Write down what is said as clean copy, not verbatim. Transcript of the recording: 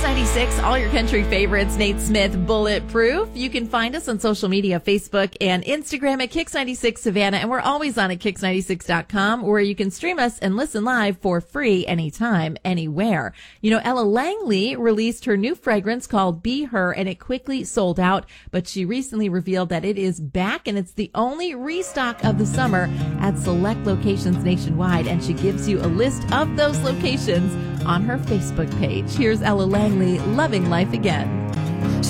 Kix 96, all your country favorites. Nate Smith, Bulletproof. You can find us on social media, Facebook and Instagram at Kix 96 Savannah. And we're always on at Kix96.com, where you can stream us and listen live for free anytime, anywhere. You know, Ella Langley released her new fragrance called Be Her, and it quickly sold out. But she recently revealed that it is back, and it's the only restock of the summer at select locations nationwide. And she gives you a list of those locations on her Facebook page. Here's Ella Langley, Loving Life Again.